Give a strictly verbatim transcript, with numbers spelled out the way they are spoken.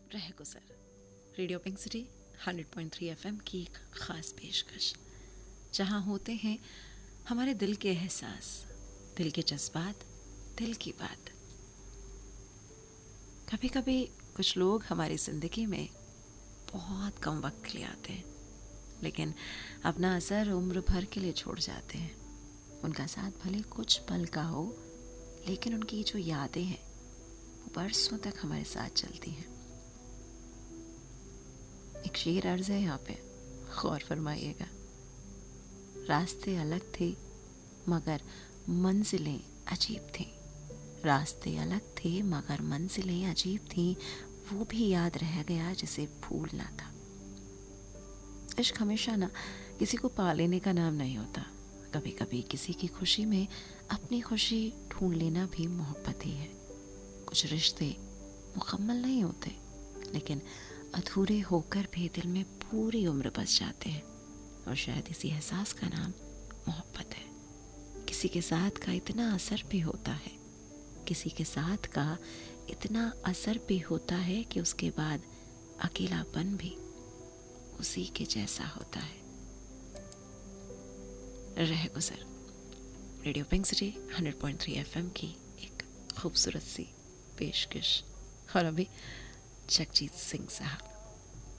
रह गुजर radio pink city hundred point three F M की एक ख़ास पेशकश, जहाँ होते हैं हमारे दिल के एहसास, दिल के जज्बात, दिल की बात। कभी कभी कुछ लोग हमारी ज़िंदगी में बहुत कम वक्त के लिए आते हैं, लेकिन अपना असर उम्र भर के लिए छोड़ जाते हैं। उनका साथ भले कुछ पल का हो, लेकिन उनकी जो यादें हैं वो बरसों तक हमारे साथ चलती हैं। एक शेर अर्ज है यहाँ पे, गौर फरमाइएगा। रास्ते अलग थे मगर मंजिलें अजीब थीं। रास्ते अलग थे मगर मंजिलें अजीब थीं। वो भी याद रह गया जिसे भूलना था। इश्क हमेशा ना किसी को पा लेने का नाम नहीं होता। कभी कभी किसी की खुशी में अपनी खुशी ढूंढ लेना भी मोहब्बत ही है। कुछ रिश्ते मुकम्मल नहीं होते, लेकिन अधूरे होकर भी दिल में पूरी उम्र बस जाते हैं। और शायद इसी एहसास का नाम मोहब्बत है। किसी के साथ का इतना असर भी होता है किसी के साथ का इतना असर भी होता है कि उसके बाद अकेलापन भी उसी के जैसा होता है। रह गुजर radio pink city hundred point three F M की एक खूबसूरत सी पेशकश। और अभी जगजीत सिंह साहब।